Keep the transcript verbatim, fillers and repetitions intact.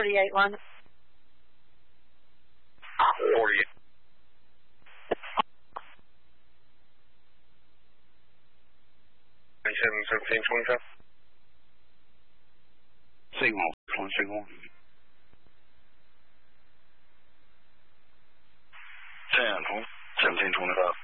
forty-eight one. forty-eight. ninety-seven seventeen twenty-five. Signal, phone signal. ten, seventeen twenty-five.